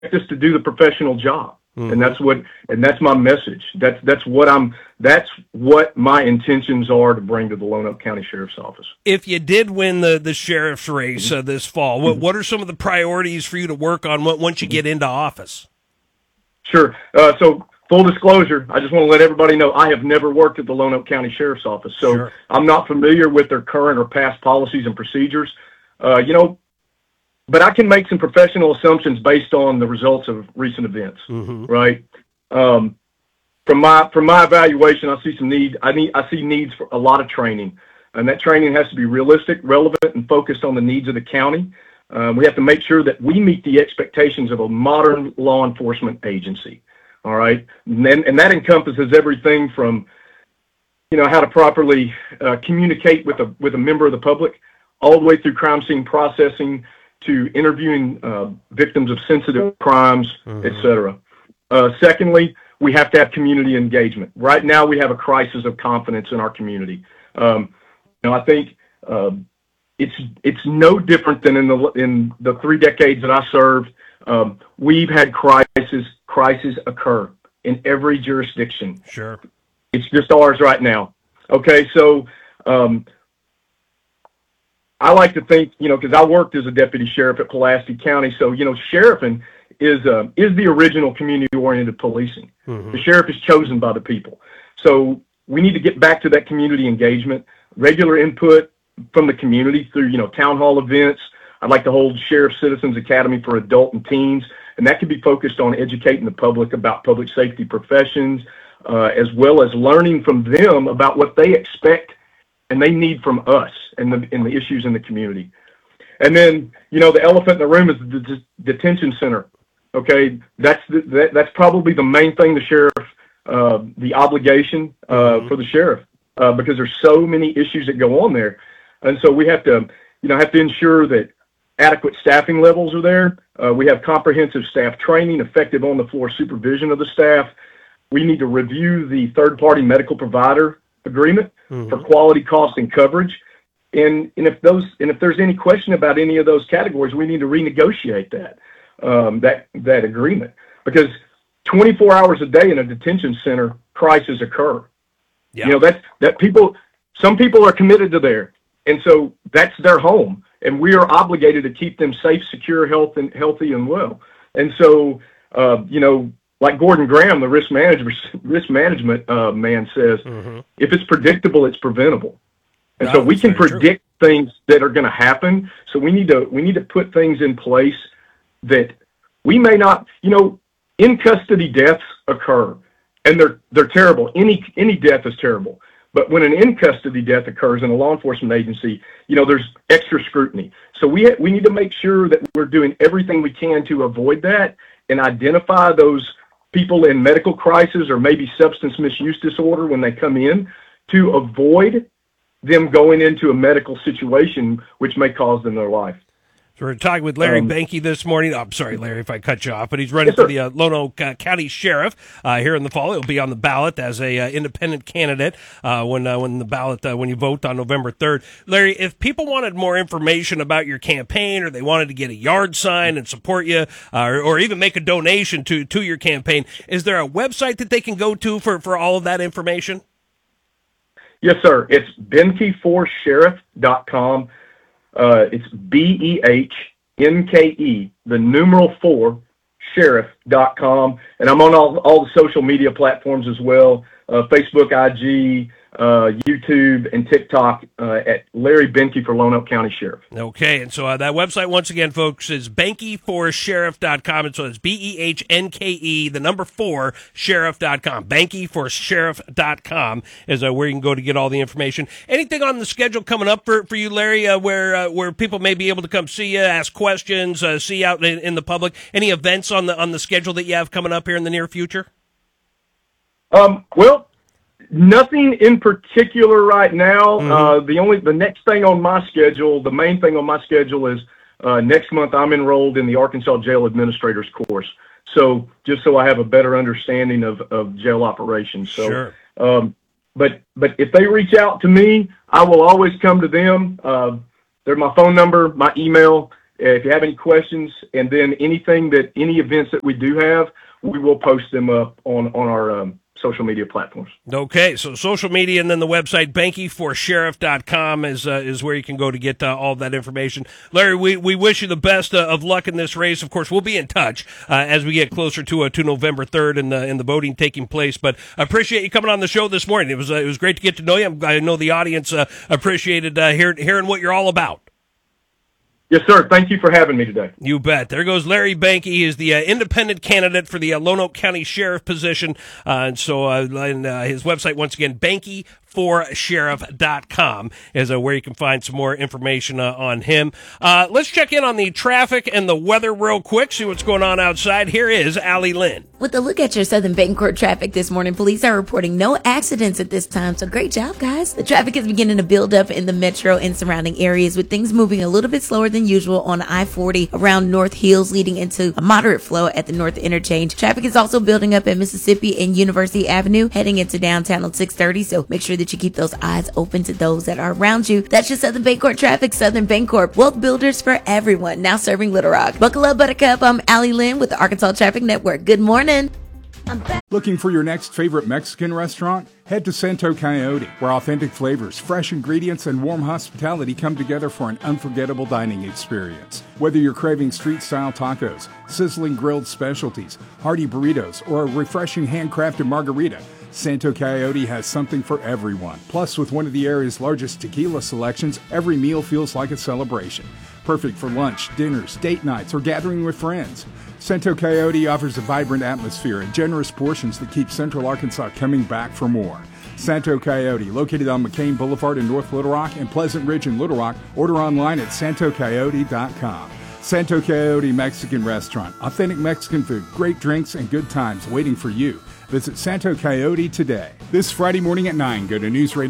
us to do the professional job. And that's my message. That's what my intentions are to bring to the Lonoke County Sheriff's Office. If you did win the sheriff's race this fall, what are some of the priorities for you to work on once you get into office? Sure. So full disclosure, I just want to let everybody know I have never worked at the Lonoke County Sheriff's Office, so sure. I'm not familiar with their current or past policies and procedures. But I can make some professional assumptions based on the results of recent events, right? From my evaluation, I see some need. I see needs for a lot of training, and that training has to be realistic, relevant, and focused on the needs of the county. We have to make sure that we meet the expectations of a modern law enforcement agency. All right, and that encompasses everything from, how to properly communicate with a member of the public, all the way through crime scene processing, to interviewing victims of sensitive crimes, etc. Secondly, we have to have community engagement. Right now, we have a crisis of confidence in our community. I think it's no different than in the 3 decades that I served. We've had crises occur in every jurisdiction. Sure, it's just ours right now. Okay, so. I like to think, because I worked as a deputy sheriff at Pulaski County, so, sheriffing is the original community-oriented policing. The sheriff is chosen by the people. So we need to get back to that community engagement, regular input from the community through, town hall events. I'd like to hold Sheriff Citizens Academy for adult and teens, and that could be focused on educating the public about public safety professions, as well as learning from them about what they expect and they need from us and the issues in the community. And then, the elephant in the room is the detention center. Okay, that's probably the main thing the sheriff, the obligation for the sheriff, because there's so many issues that go on there, and so we have to ensure that adequate staffing levels are there. We have comprehensive staff training, effective on-the-floor supervision of the staff. We need to review the third-party medical provider agreement for quality, cost, and coverage. And if there's any question about any of those categories, we need to renegotiate that agreement, because 24 hours a day in a detention center, crises occur. Yeah. Some people are committed to there, and so that's their home, and we are obligated to keep them safe, secure, healthy, and well. And so, like Gordon Graham, the risk management man says, if it's predictable, it's preventable. And so we can predict things that are going to happen. So we need to put things in place that we may not, in custody deaths occur, and they're terrible. Any death is terrible. But when an in custody death occurs in a law enforcement agency, there's extra scrutiny. So we need to make sure that we're doing everything we can to avoid that and identify those people in medical crisis or maybe substance misuse disorder when they come in, to avoid them going into a medical situation which may cost them their life. So we're talking with Larry Benke this morning. I'm sorry, Larry, if I cut you off, but he's running for the Lonoke County Sheriff here in the fall. He'll be on the ballot as a independent candidate when you vote on November 3rd. Larry, if people wanted more information about your campaign, or they wanted to get a yard sign and support you, or even make a donation to your campaign, is there a website that they can go to for all of that information? Yes, sir. It's BenkeForSheriff.com. It's BEHNKE, the numeral 4, sheriff.com. And I'm on all the social media platforms as well, Facebook, IG, YouTube, and TikTok at Larry Benke for Lonoke County Sheriff. Okay, and so that website, once again, folks, is BenkeForSheriff.com, and so it's BEHNKE, the number 4, sheriff.com. BenkeForSheriff.com is where you can go to get all the information. Anything on the schedule coming up for you, Larry, where people may be able to come see you, ask questions, see you out in the public? Any events on the schedule that you have coming up here in the near future? Well, nothing in particular right now. The next thing on my schedule, the main thing on my schedule is next month I'm enrolled in the Arkansas Jail Administrators course. So just so I have a better understanding of jail operations. So, sure. But if they reach out to me, I will always come to them. They're my phone number, my email. if you have any questions, and then any events that we do have, we will post them up on our social media platforms. Okay, so social media and then the website BankyForSheriff.com is where you can go to get all that information. Larry, we wish you the best of luck in this race. Of course, we'll be in touch as we get closer to November 3rd and the voting taking place. But I appreciate you coming on the show this morning. It was great to get to know you. I know the audience appreciated hearing what you're all about. Yes, sir. Thank you for having me today. You bet. There goes Larry Banky. He is the independent candidate for the Lonoke County Sheriff position. And his website, once again, BankyForSheriff.com is where you can find some more information on him. Let's check in on the traffic and the weather real quick, see what's going on outside. Here is Allie Lynn. With a look at your Southern Bancorp traffic this morning, police are reporting no accidents at this time, so great job, guys. The traffic is beginning to build up in the metro and surrounding areas, with things moving a little bit slower than usual on I-40 around North Hills, leading into a moderate flow at the North Interchange. Traffic is also building up at Mississippi and University Avenue, heading into downtown on 630, so make sure that you keep those eyes open to those that are around you. That's your Southern Bancorp traffic. Southern Bancorp, wealth builders for everyone, now serving Little Rock. Buckle up, Buttercup. I'm Allie Lynn with the Arkansas Traffic Network. Good morning. Looking for your next favorite Mexican restaurant? Head to Santo Coyote, where authentic flavors, fresh ingredients, and warm hospitality come together for an unforgettable dining experience. Whether you're craving street-style tacos, sizzling grilled specialties, hearty burritos, or a refreshing handcrafted margarita, Santo Coyote has something for everyone. Plus, with one of the area's largest tequila selections, every meal feels like a celebration. Perfect for lunch, dinners, date nights, or gathering with friends. Santo Coyote offers a vibrant atmosphere and generous portions that keep Central Arkansas coming back for more. Santo Coyote, located on McCain Boulevard in North Little Rock and Pleasant Ridge in Little Rock. Order online at santocoyote.com. Santo Coyote Mexican Restaurant. Authentic Mexican food, great drinks, and good times waiting for you. Visit Santo Coyote today. This Friday morning at 9, go to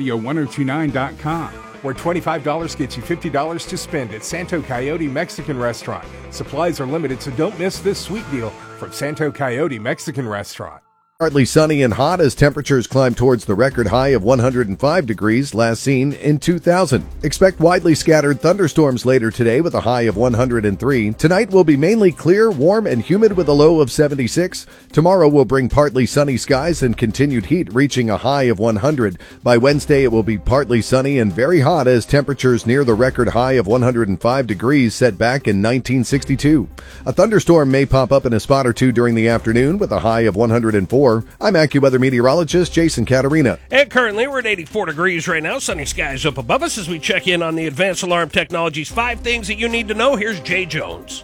newsradio1029.com. where $25 gets you $50 to spend at Santo Coyote Mexican Restaurant. Supplies are limited, so don't miss this sweet deal from Santo Coyote Mexican Restaurant. Partly sunny and hot as temperatures climb towards the record high of 105 degrees last seen in 2000. Expect widely scattered thunderstorms later today with a high of 103. Tonight will be mainly clear, warm, and humid with a low of 76. Tomorrow will bring partly sunny skies and continued heat, reaching a high of 100. By Wednesday, it will be partly sunny and very hot as temperatures near the record high of 105 degrees set back in 1962. A thunderstorm may pop up in a spot or two during the afternoon with a high of 104. I'm AccuWeather meteorologist Jason Caterina. And currently we're at 84 degrees right now. Sunny skies up above us as we check in on the Advanced Alarm Technologies 5 things that you need to know. Here's Jay Jones.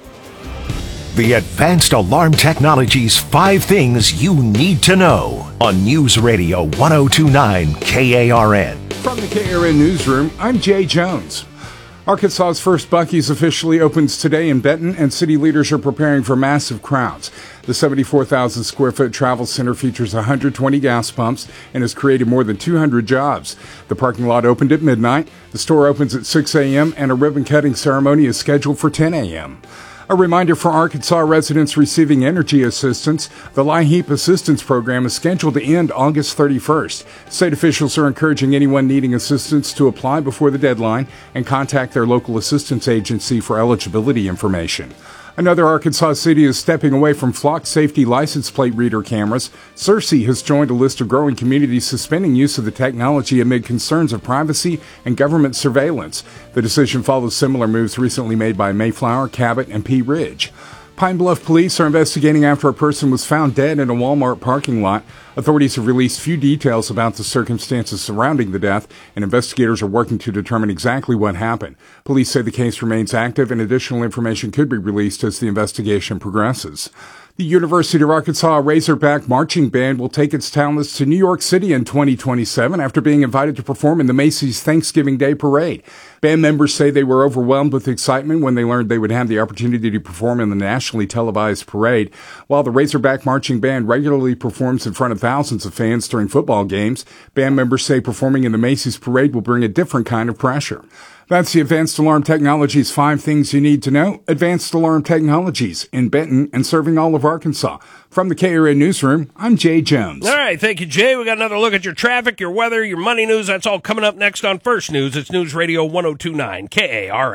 The Advanced Alarm Technologies 5 things you need to know on News Radio 1029 KARN. From the KARN Newsroom, I'm Jay Jones. Arkansas's first Buc-ee's officially opens today in Benton, and city leaders are preparing for massive crowds. The 74,000 square foot travel center features 120 gas pumps and has created more than 200 jobs. The parking lot opened at midnight. The store opens at 6 a.m. and a ribbon cutting ceremony is scheduled for 10 a.m. A reminder for Arkansas residents receiving energy assistance, the LIHEAP Assistance Program is scheduled to end August 31st. State officials are encouraging anyone needing assistance to apply before the deadline and contact their local assistance agency for eligibility information. Another Arkansas city is stepping away from flock safety license plate reader cameras. Searcy has joined a list of growing communities suspending use of the technology amid concerns of privacy and government surveillance. The decision follows similar moves recently made by Mayflower, Cabot, and Pea Ridge. Pine Bluff police are investigating after a person was found dead in a Walmart parking lot. Authorities have released few details about the circumstances surrounding the death, and investigators are working to determine exactly what happened. Police say the case remains active and additional information could be released as the investigation progresses. The University of Arkansas Razorback Marching Band will take its talents to New York City in 2027 after being invited to perform in the Macy's Thanksgiving Day Parade. Band members say they were overwhelmed with excitement when they learned they would have the opportunity to perform in the nationally televised parade. While the Razorback Marching Band regularly performs in front of thousands of fans during football games, band members say performing in the Macy's Parade will bring a different kind of pressure. That's the Advanced Alarm Technologies 5 things you need to know. Advanced Alarm Technologies in Benton and serving all of Arkansas. From the KARN Newsroom, I'm Jay Jones. All right, thank you, Jay. We got another look at your traffic, your weather, your money news. That's all coming up next on First News. It's News Radio 1029 KARN.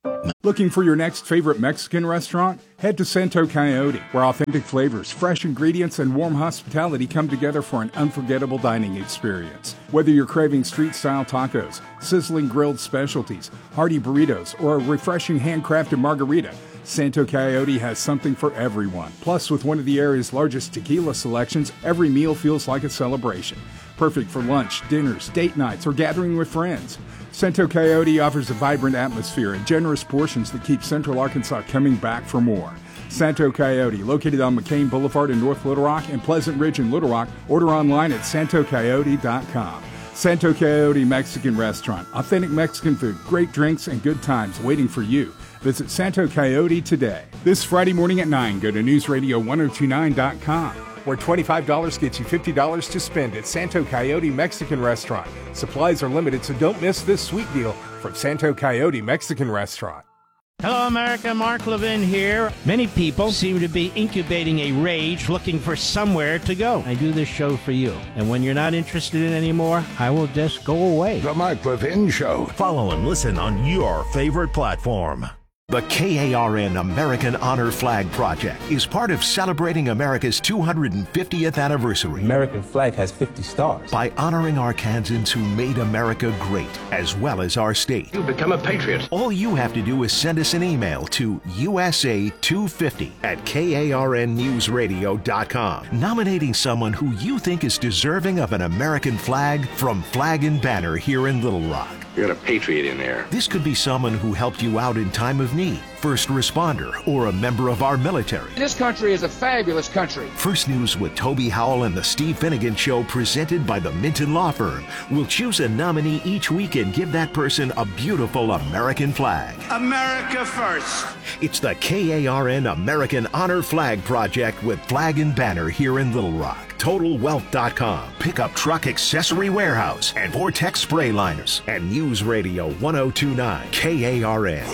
Looking for your next favorite Mexican restaurant? Head to Santo Coyote, where authentic flavors, fresh ingredients, and warm hospitality come together for an unforgettable dining experience. Whether you're craving street-style tacos, sizzling grilled specialties, hearty burritos, or a refreshing handcrafted margarita, Santo Coyote has something for everyone. Plus, with one of the area's largest tequila selections, every meal feels like a celebration. Perfect for lunch, dinners, date nights, or gathering with friends. Santo Coyote offers a vibrant atmosphere and generous portions that keep Central Arkansas coming back for more. Santo Coyote, located on McCain Boulevard in North Little Rock and Pleasant Ridge in Little Rock. Order online at santocoyote.com. Santo Coyote Mexican Restaurant. Authentic Mexican food, great drinks, and good times waiting for you. Visit Santo Coyote today. This Friday morning at 9, go to newsradio1029.com, where $25 gets you $50 to spend at Santo Coyote Mexican Restaurant. Supplies are limited, so don't miss this sweet deal from Santo Coyote Mexican Restaurant. Hello, America. Mark Levin here. Many people seem to be incubating a rage looking for somewhere to go. I do this show for you. And when you're not interested in it anymore, I will just go away. The Mark Levin Show. Follow and listen on your favorite platform. The KARN American Honor Flag Project is part of celebrating America's 250th anniversary. American flag has 50 stars. By honoring Arkansans who made America great, as well as our state. You become a patriot. All you have to do is send us an email to USA250@KARNnewsradio.com, nominating someone who you think is deserving of an American flag from Flag and Banner here in Little Rock. You got a patriot in there. This could be someone who helped you out in time of need, first responder, or a member of our military. This country is a fabulous country. First News with Toby Howell and the Steve Finnegan Show, presented by the Minton Law Firm, will choose a nominee each week and give that person a beautiful American flag. America first. It's the KARN American Honor Flag Project with Flag and Banner here in Little Rock. TotalWealth.com, Pickup Truck Accessory Warehouse, and Vortex Spray Liners, and News Radio 1029 KARN.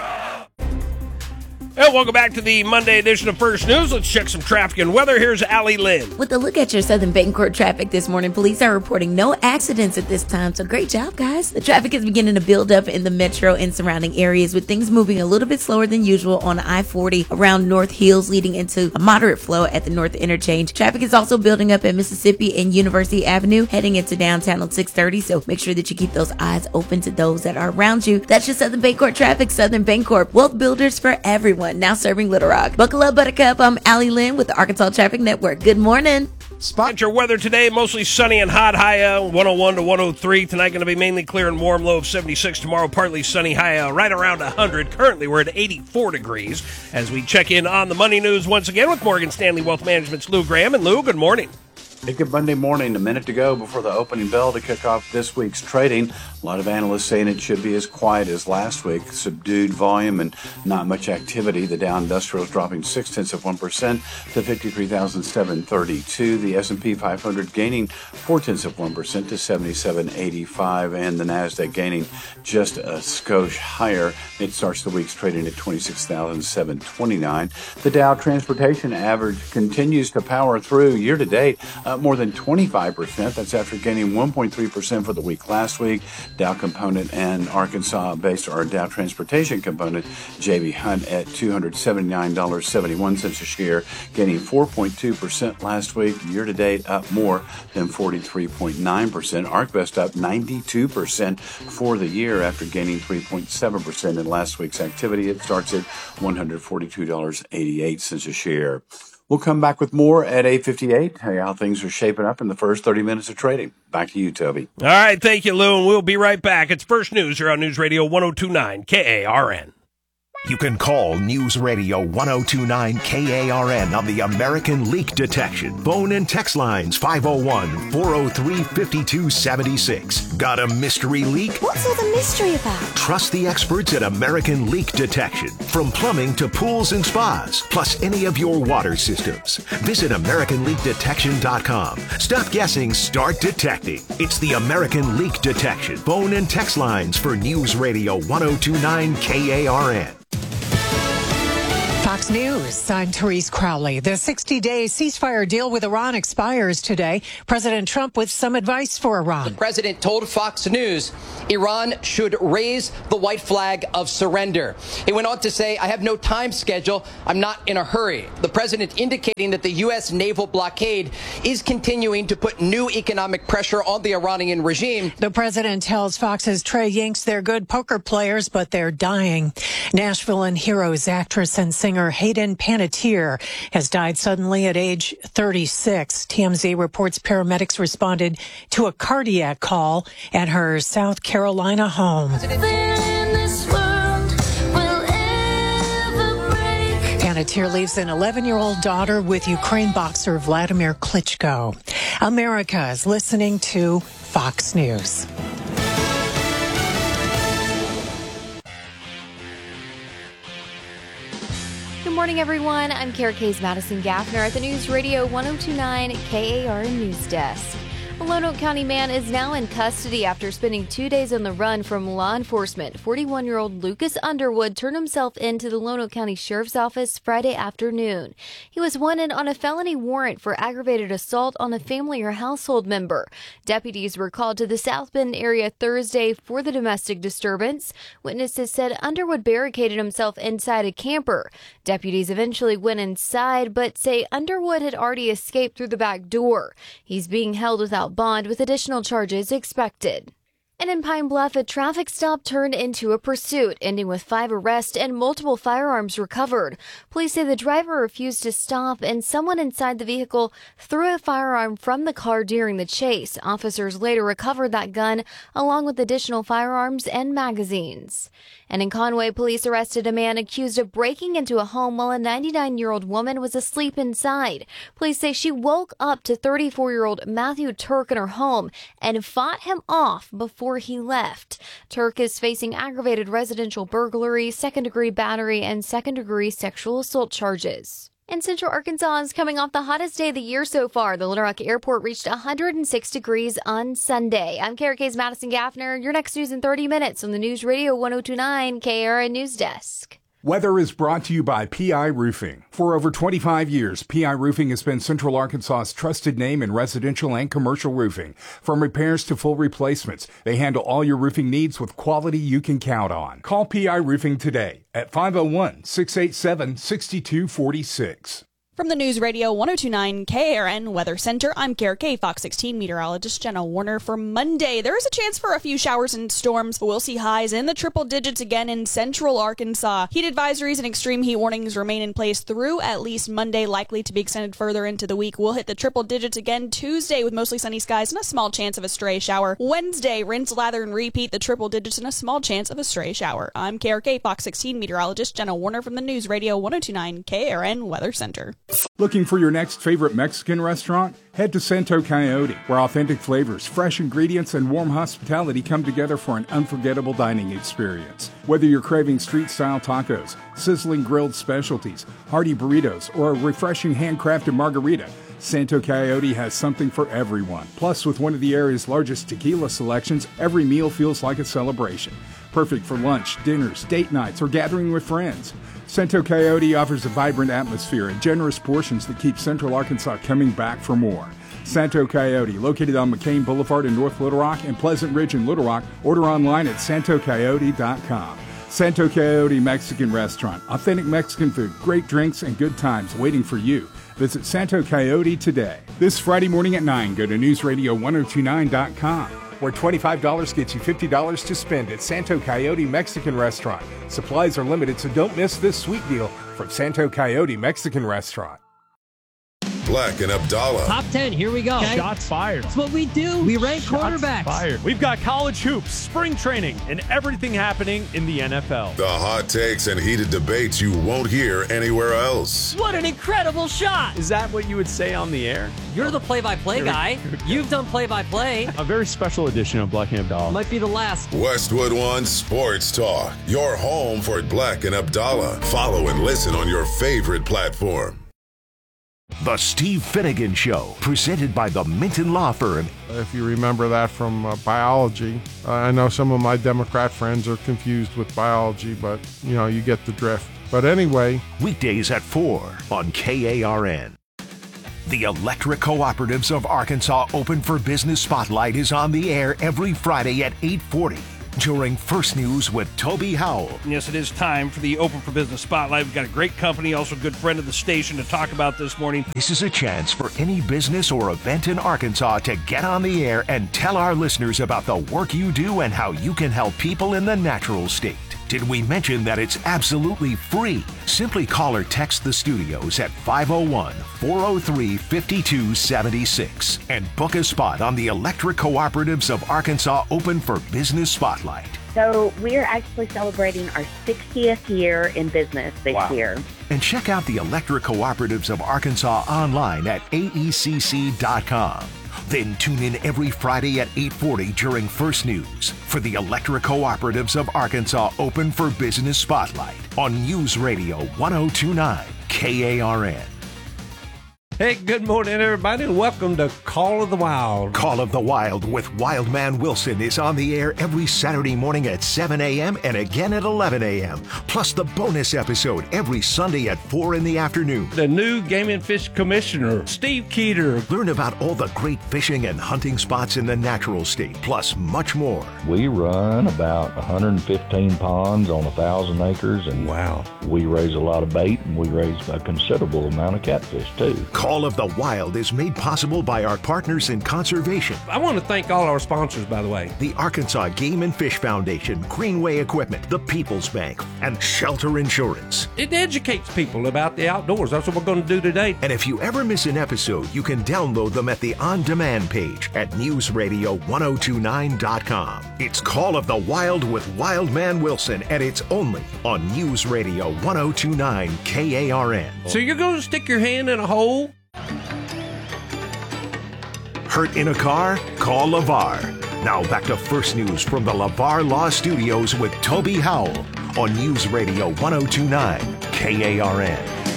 And welcome back to the Monday edition of First News. Let's check some traffic and weather. Here's Allie Lynn. With a look at your Southern Bancorp traffic this morning, police are reporting no accidents at this time, so great job, guys. The traffic is beginning to build up in the metro and surrounding areas, with things moving a little bit slower than usual on I-40 around North Hills, leading into a moderate flow at the North Interchange. Traffic is also building up at Mississippi and University Avenue, heading into downtown at 6:30, so make sure that you keep those eyes open to those that are around you. That's your Southern Bancorp traffic. Southern Bancorp, wealth builders for everyone. Now serving Little Rock. Buckle up, Buttercup. I'm Allie Lynn with the Arkansas Traffic Network. Good morning. Spot your weather today. Mostly sunny and hot. High 101 to 103. Tonight going to be mainly clear and warm. Low of 76. Tomorrow partly sunny. High right around 100. Currently we're at 84 degrees. As we check in on the money news once again with Morgan Stanley Wealth Management's Lou Graham. And Lou, good morning. Hey, good Monday morning. A minute to go before the opening bell to kick off this week's trading. A lot of analysts saying it should be as quiet as last week. Subdued volume and not much activity. The Dow Industrial is dropping 0.6% to 53,732. The S&P 500 gaining 0.4% to 7785. And the NASDAQ gaining just a skosh higher. It starts the week's trading at 26,729. The Dow Transportation Average continues to power through year to date. More than 25%. That's after gaining 1.3% for the week last week. Dow Component and Arkansas-based, or Dow Transportation Component, J.B. Hunt at $279.71 a share, gaining 4.2% last week. Year-to-date, up more than 43.9%. ArcBest up 92% for the year after gaining 3.7% in last week's activity. It starts at $142.88 a share. We'll come back with more at 8:58. Hey, how things are shaping up in the first 30 minutes of trading. Back to you, Toby. All right, thank you, Lou, and we'll be right back. It's First News here on News Radio 1029 KARN. You can call News Radio 1029 KARN on the American Leak Detection. Phone and text lines 501-403-5276. Got a mystery leak? What's all the mystery about? Trust the experts at American Leak Detection. From plumbing to pools and spas, plus any of your water systems. Visit AmericanLeakDetection.com. Stop guessing, start detecting. It's the American Leak Detection. Phone and text lines for News Radio 1029 KARN. Fox News, I'm Therese Crowley. The 60-day ceasefire deal with Iran expires today. President Trump with some advice for Iran. The president told Fox News Iran should raise the white flag of surrender. He went on to say, I have no time schedule. I'm not in a hurry. The president indicating that the U.S. naval blockade is continuing to put new economic pressure on the Iranian regime. The president tells Fox's Trey Yanks they're good poker players, but they're dying. Nashville and Heroes actress and singer Hayden Panettiere has died suddenly at age 36. TMZ reports paramedics responded to a cardiac call at her South Carolina home. Panettiere leaves an 11-year-old daughter with Ukraine boxer Vladimir Klitschko. America is listening to Fox News. Good morning, everyone. I'm Kara Kay's Madison Gaffner at the News Radio 1029 KARN News Desk. A Lonoke County man is now in custody after spending 2 days on the run from law enforcement. 41-year-old Lucas Underwood turned himself into the Lonoke County Sheriff's Office Friday afternoon. He was wanted on a felony warrant for aggravated assault on a family or household member. Deputies were called to the South Bend area Thursday for the domestic disturbance. Witnesses said Underwood barricaded himself inside a camper. Deputies eventually went inside, but say Underwood had already escaped through the back door. He's being held without bond with additional charges expected. And in Pine Bluff, a traffic stop turned into a pursuit, ending with 5 arrests and multiple firearms recovered. Police say the driver refused to stop and someone inside the vehicle threw a firearm from the car during the chase. Officers later recovered that gun along with additional firearms and magazines. And in Conway, police arrested a man accused of breaking into a home while a 99-year-old woman was asleep inside. Police say she woke up to 34-year-old Matthew Turk in her home and fought him off before he left. Turk is facing aggravated residential burglary, second-degree battery, and second-degree sexual assault charges. And Central Arkansas is coming off the hottest day of the year so far. The Little Rock Airport reached 106 degrees on Sunday. I'm Kara Kay's Madison Gaffner. Your next news in 30 minutes on the News Radio 1029 KARN News Desk. Weather is brought to you by PI Roofing. For over 25 years, PI Roofing has been Central Arkansas's trusted name in residential and commercial roofing. From repairs to full replacements, they handle all your roofing needs with quality you can count on. Call PI Roofing today at 501-687-6246. From the News Radio 1029 KARN Weather Center, I'm Kara Kay, Fox 16 meteorologist Jenna Warner. For Monday, there is a chance for a few showers and storms, but we'll see highs in the triple digits again in central Arkansas. Heat advisories and extreme heat warnings remain in place through at least Monday, likely to be extended further into the week. We'll hit the triple digits again Tuesday with mostly sunny skies and a small chance of a stray shower. Wednesday, rinse, lather, and repeat the triple digits and a small chance of a stray shower. I'm Kara Kay, Fox 16 meteorologist Jenna Warner from the News Radio 1029 KARN Weather Center. Looking for your next favorite Mexican restaurant? Head to Santo Coyote, where authentic flavors, fresh ingredients, and warm hospitality come together for an unforgettable dining experience. Whether you're craving street-style tacos, sizzling grilled specialties, hearty burritos, or a refreshing handcrafted margarita, Santo Coyote has something for everyone. Plus, with one of the area's largest tequila selections, every meal feels like a celebration. Perfect for lunch, dinners, date nights, or gathering with friends. Santo Coyote offers a vibrant atmosphere and generous portions that keep Central Arkansas coming back for more. Santo Coyote, located on McCain Boulevard in North Little Rock and Pleasant Ridge in Little Rock. Order online at santocoyote.com. Santo Coyote Mexican Restaurant. Authentic Mexican food, great drinks, and good times waiting for you. Visit Santo Coyote today. This Friday morning at 9, go to newsradio1029.com. where $25 gets you $50 to spend at Santo Coyote Mexican Restaurant. Supplies are limited, so don't miss this sweet deal from Santo Coyote Mexican Restaurant. Black and Abdallah. Top 10, here we go. Okay. Shots fired. That's what we do. We rank quarterbacks. Fired. We've got college hoops, spring training, and everything happening in the NFL. The hot takes and heated debates you won't hear anywhere else. What an incredible shot. Is that what you would say on the air? You're the play-by-play guy. You've done play-by-play. A very special edition of Black and Abdallah. Might be the last. Westwood One Sports Talk. Your home for Black and Abdallah. Follow and listen on your favorite platform. The Steve Finnegan Show, presented by the Minton Law Firm. If you remember that from biology, I know some of my Democrat friends are confused with biology, but, you get the drift. But anyway. Weekdays at 4 on KARN. The Electric Cooperatives of Arkansas Open for Business Spotlight is on the air every Friday at 8:40. During First News with Toby Howell. Yes, it is time for the Open for Business Spotlight. We've got a great company, also a good friend of the station to talk about this morning. This is a chance for any business or event in Arkansas to get on the air and tell our listeners about the work you do and how you can help people in the natural state. Did we mention that it's absolutely free? Simply call or text the studios at 501-403-5276 and book a spot on the Electric Cooperatives of Arkansas Open for Business Spotlight. So we're actually celebrating our 60th year in business this year. And check out the Electric Cooperatives of Arkansas online at aecc.com. Then tune in every Friday at 8:40 during First News for the Electric Cooperatives of Arkansas Open for Business Spotlight on News Radio 1029 KARN. Hey, good morning, everybody, and welcome to Call of the Wild. Call of the Wild with Wildman Wilson is on the air every Saturday morning at 7 a.m. and again at 11 a.m. Plus the bonus episode every Sunday at 4 in the afternoon. The new Game and Fish Commissioner, Steve Keeter. Learn about all the great fishing and hunting spots in the natural state, plus much more. We run about 115 ponds on 1,000 acres, and we raise a lot of bait, and we raise a considerable amount of catfish, too. Call of the Wild is made possible by our partners in conservation. I want to thank all our sponsors, by the way. The Arkansas Game and Fish Foundation, Greenway Equipment, the People's Bank, and Shelter Insurance. It educates people about the outdoors. That's what we're going to do today. And if you ever miss an episode, you can download them at the on-demand page at newsradio1029.com. It's Call of the Wild with Wildman Wilson, and it's only on News Radio 1029 KARN. So you're going to stick your hand in a hole? Hurt in a car? Call LeVar. Now back to First News from the LeVar Law Studios with Toby Howell on News Radio 1029 KARN.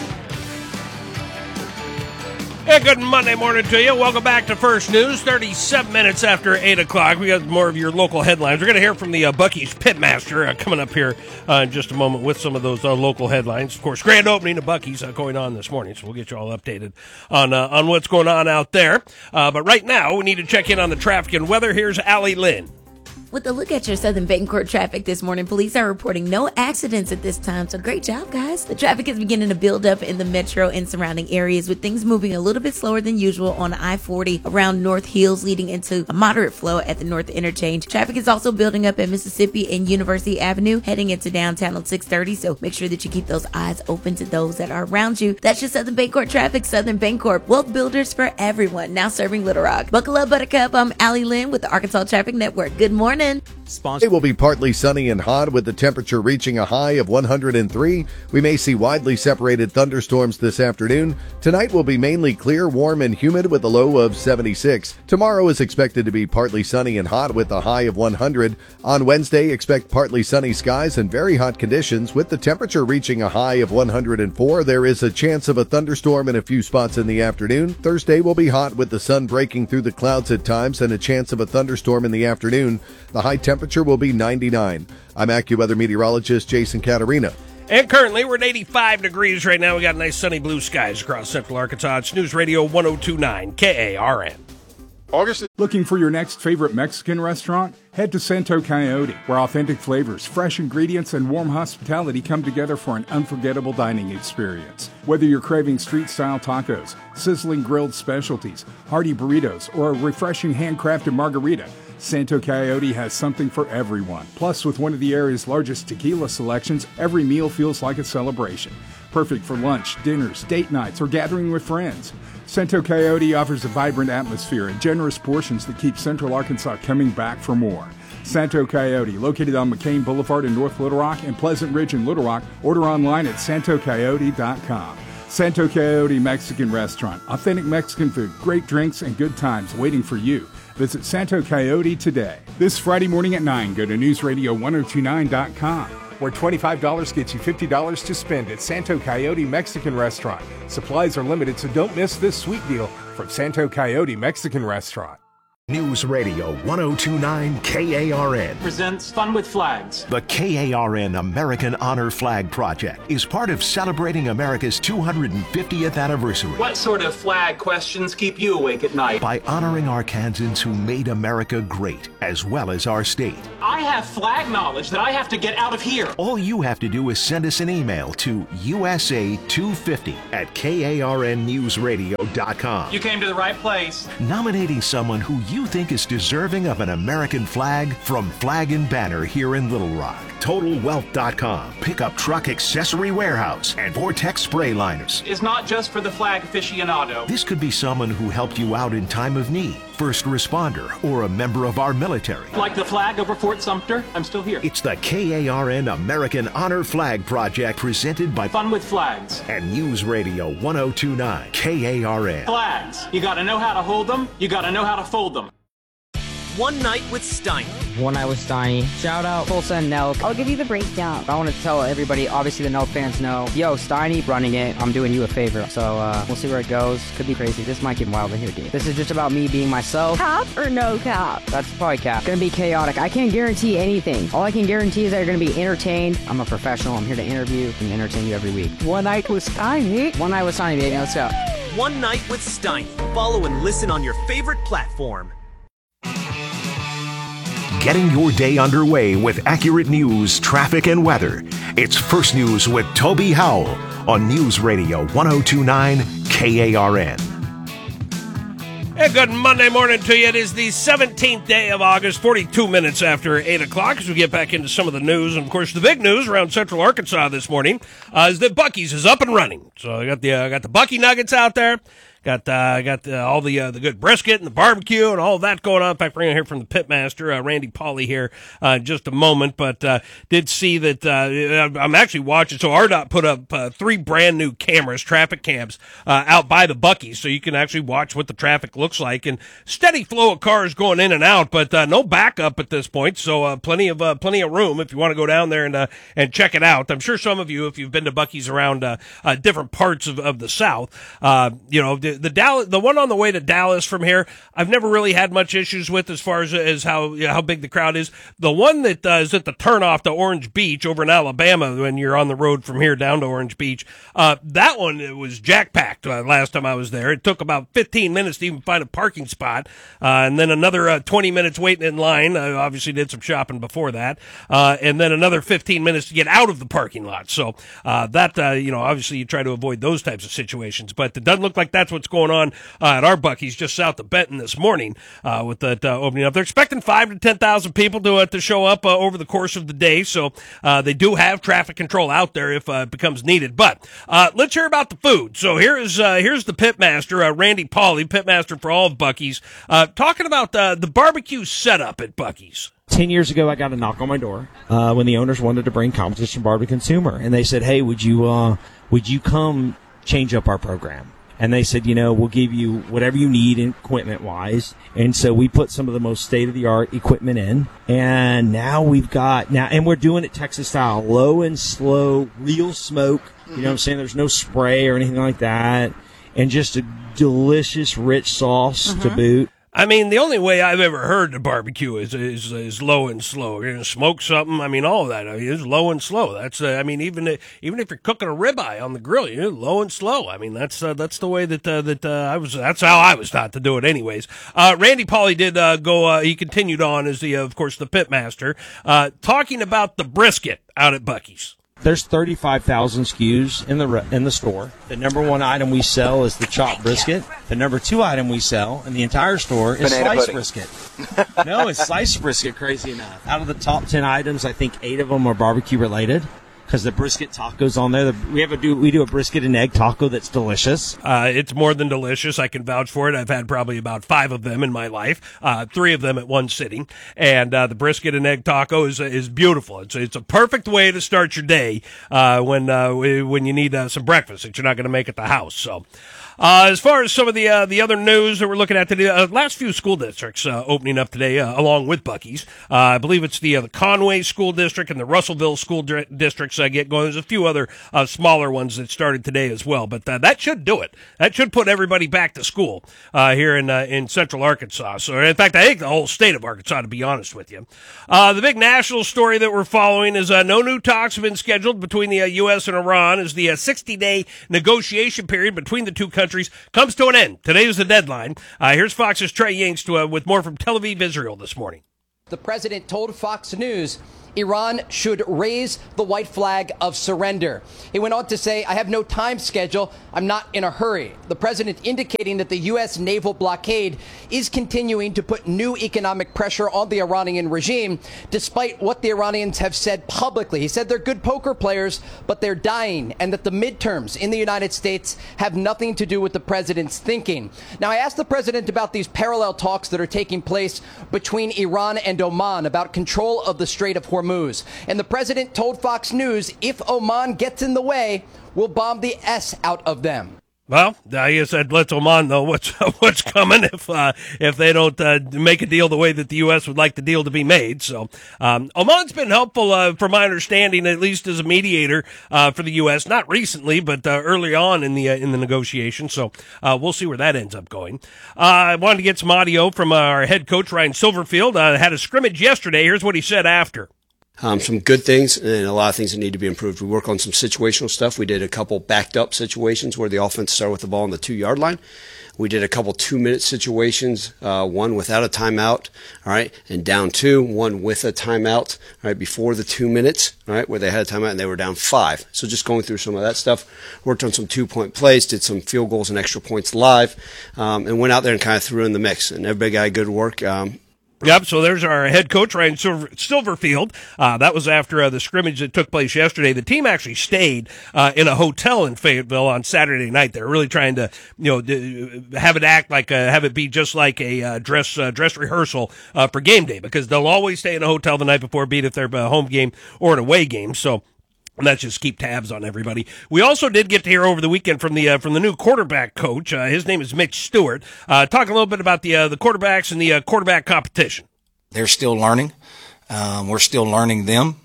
Hey, good Monday morning to you. Welcome back to First News. 37 minutes after 8 o'clock. We got more of your local headlines. We're going to hear from the Buc-ee's Pitmaster coming up here in just a moment with some of those local headlines. Of course, grand opening of Buc-ee's going on this morning, so we'll get you all updated on what's going on out there. But right now, we need to check in on the traffic and weather. Here's Allie Lynn. With a look at your Southern Bancorp traffic this morning, police are reporting no accidents at this time, so great job, guys. The traffic is beginning to build up in the metro and surrounding areas, with things moving a little bit slower than usual on I-40 around North Hills, leading into a moderate flow at the North Interchange. Traffic is also building up at Mississippi and University Avenue, heading into downtown on 630, so make sure that you keep those eyes open to those that are around you. That's your Southern Bancorp traffic. Southern Bancorp, wealth builders for everyone, now serving Little Rock. Buckle up, Buttercup. I'm Allie Lynn with the Arkansas Traffic Network. Good morning. It will be partly sunny and hot with the temperature reaching a high of 103. We may see widely separated thunderstorms this afternoon. Tonight will be mainly clear, warm, and humid with a low of 76. Tomorrow is expected to be partly sunny and hot with a high of 100. On Wednesday, expect partly sunny skies and very hot conditions with the temperature reaching a high of 104. There is a chance of a thunderstorm in a few spots in the afternoon. Thursday will be hot with the sun breaking through the clouds at times and a chance of a thunderstorm in the afternoon. The high temperature will be 99. I'm AccuWeather meteorologist Jason Caterina. And currently, we're at 85 degrees right now. We got nice sunny blue skies across central Arkansas. It's News Radio 1029 KARN. Looking for your next favorite Mexican restaurant? Head to Santo Coyote, where authentic flavors, fresh ingredients, and warm hospitality come together for an unforgettable dining experience. Whether you're craving street-style tacos, sizzling grilled specialties, hearty burritos, or a refreshing handcrafted margarita, Santo Coyote has something for everyone. Plus, with one of the area's largest tequila selections, every meal feels like a celebration. Perfect for lunch, dinners, date nights, or gathering with friends. Santo Coyote offers a vibrant atmosphere and generous portions that keep Central Arkansas coming back for more. Santo Coyote, located on McCain Boulevard in North Little Rock and Pleasant Ridge in Little Rock. Order online at santocoyote.com. Santo Coyote Mexican Restaurant. Authentic Mexican food, great drinks, and good times waiting for you. Visit Santo Coyote today. This Friday morning at 9, go to newsradio1029.com. where $25 gets you $50 to spend at Santo Coyote Mexican Restaurant. Supplies are limited, so don't miss this sweet deal from Santo Coyote Mexican Restaurant. News Radio 1029 KARN presents Fun with Flags. The KARN American Honor Flag Project is part of celebrating America's 250th anniversary. What sort of flag questions keep you awake at night? By honoring Arkansans who made America great, as well as our state. I have flag knowledge that I have to get out of here. All you have to do is send us an email to USA250@KARNnewsradio.com. You came to the right place. Nominating someone who you think is deserving of an American flag from Flag and Banner here in Little Rock. TotalWealth.com, Pickup Truck Accessory Warehouse, and Vortex Spray Liners. Is not just for the flag aficionado. This could be someone who helped you out in time of need, first responder, or a member of our military. Like the flag over Fort Sumter, I'm still here. It's the KARN American Honor Flag Project presented by Fun with Flags and News Radio 1029 KARN. Flags. You gotta know how to hold them, you gotta know how to fold them. One Night with Steiny. One Night with Steiny. Shout out Tulsa and Nelk. I'll give you the breakdown. I want to tell everybody, obviously the Nelk fans know, yo, Steiny running it, I'm doing you a favor. So we'll see where it goes. Could be crazy. This might get wild in here, dude. This is just about me being myself. Cap or no cap? That's probably cap. Gonna be chaotic. I can't guarantee anything. All I can guarantee is that you're gonna be entertained. I'm a professional. I'm here to interview and entertain you every week. One Night with Steiny. One Night with Steiny, baby. Let's go. One Night with Steiny. Follow and listen on your favorite platform. Getting your day underway with accurate news, traffic, and weather. It's First News with Toby Howell on News Radio 1029 KARN. Hey, good Monday morning to you. It is the 17th day of August, 42 minutes after 8 o'clock as we get back into some of the news. And, of course, the big news around Central Arkansas this morning is that Buc-ee's is up and running. So I got the Buc-ee nuggets out there. Got all the good brisket and the barbecue and all of that going on. In fact, we're going to hear from the pitmaster, Randy Pauly, here in just a moment. But did see that I'm actually watching. So RDOT put up 3 brand new cameras, traffic cams, out by the Buc-ee's, so you can actually watch what the traffic looks like. And steady flow of cars going in and out, but no backup at this point. So plenty of room if you want to go down there and check it out. I'm sure some of you, if you've been to Buc-ee's around different parts of the South, the one on the way to Dallas from here, I've never really had much issues with as far as how big the crowd is. The one that is at the turnoff to Orange Beach over in Alabama when you're on the road from here down to Orange Beach, that one, it was jack-packed last time I was there. It took about 15 minutes to even find a parking spot, and then another 20 minutes waiting in line. I obviously did some shopping before that, and then another 15 minutes to get out of the parking lot. So obviously you try to avoid those types of situations, but it doesn't look like that's what's going on at our Buc-ee's just south of Benton this morning with that opening up. They're expecting 5,000 to 10,000 people to show up over the course of the day, so they do have traffic control out there if it becomes needed. But let's hear about the food. So here's the pitmaster, Randy Pauly, pitmaster for all of Buc-ee's, talking about the barbecue setup at Buc-ee's. 10 years ago, I got a knock on my door when the owners wanted to bring competition bar to consumer, and they said, "Hey, would you come change up our program?" And they said, we'll give you whatever you need equipment-wise. And so we put some of the most state-of-the-art equipment in. And now and we're doing it Texas style, low and slow, real smoke. You know what I'm saying? There's no spray or anything like that. And just a delicious, rich sauce to boot. I mean, the only way I've ever heard the barbecue is low and slow. You're going to smoke something. I mean, all of that. I mean, it's low and slow. That's even if you're cooking a ribeye on the grill, you're low and slow. I mean, that's the way that's how I was taught to do it anyways. Randy Pauly did go, he continued on as of course, the pitmaster, talking about the brisket out at Buc-ee's. There's 35,000 SKUs in the store. The number one item we sell is the chopped brisket. The number 2 item we sell in the entire store is sliced brisket. No, it's sliced brisket, crazy enough. Out of the top 10 items, I think 8 of them are barbecue related. Because the brisket taco's on there. We do a brisket and egg taco that's delicious. It's more than delicious. I can vouch for it. I've had probably about 5 of them in my life, 3 of them at one sitting. And the brisket and egg taco is beautiful. It's a perfect way to start your day when you need some breakfast that you're not going to make at the house. So. As far as some of the other news that we're looking at today, last few school districts opening up today, along with Buc-ee's. I believe it's the Conway School District and the Russellville School Districts get going. There's a few other smaller ones that started today as well, but that should do it. That should put everybody back to school here in Central Arkansas. So, in fact, I think the whole state of Arkansas, to be honest with you. The big national story that we're following is no new talks have been scheduled between the U.S. and Iran as the 60-day negotiation period between the two countries comes to an end. Today is the deadline. Here's Fox's Trey Yingst with more from Tel Aviv, Israel this morning. The president told Fox News Iran should raise the white flag of surrender. He went on to say, I have no time schedule. I'm not in a hurry. The president indicating that the U.S. naval blockade is continuing to put new economic pressure on the Iranian regime, despite what the Iranians have said publicly. He said they're good poker players, but they're dying, and that the midterms in the United States have nothing to do with the president's thinking. Now, I asked the president about these parallel talks that are taking place between Iran and Oman about control of the Strait of Hormuz. And the president told Fox News if Oman gets in the way, we'll bomb the S out of them. Well, I said let Oman know what's coming if they don't make a deal the way that the U.S. would like the deal to be made. So Oman's been helpful, from my understanding, at least as a mediator for the U.S. Not recently, but early on in the negotiation. So we'll see where that ends up going. I wanted to get some audio from our head coach Ryan Silverfield. Had a scrimmage yesterday. Here's what he said after. Some good things and a lot of things that need to be improved. We work on some situational stuff. We did a couple backed up situations where the offense started with the ball on the 2-yard line. We did a couple 2-minute situations, one without a timeout, all right, and down 2, one with a timeout, all right, before the 2 minutes, all right, where they had a timeout and they were down 5. So just going through some of that stuff, worked on some 2-point plays, did some field goals and extra points live, and went out there and kind of threw in the mix. And everybody got good work. Yep, so there's our head coach, Ryan Silverfield. That was after the scrimmage that took place yesterday. The team actually stayed in a hotel in Fayetteville on Saturday night. They're really trying to, have it act like have it be just like a dress rehearsal for game day, because they'll always stay in a hotel the night before, be it if they're a home game or an away game. So. And let's just keep tabs on everybody. We also did get to hear over the weekend from the new quarterback coach. His name is Mitch Stewart. Talk a little bit about the quarterbacks and the quarterback competition. They're still learning. We're still learning them.